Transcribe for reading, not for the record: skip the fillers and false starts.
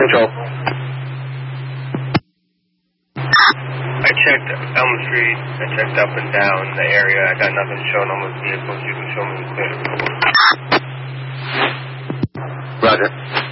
Control. I checked Elm Street. I checked up and down the area. I got nothing showing on those vehicles. You can show me clear. Roger.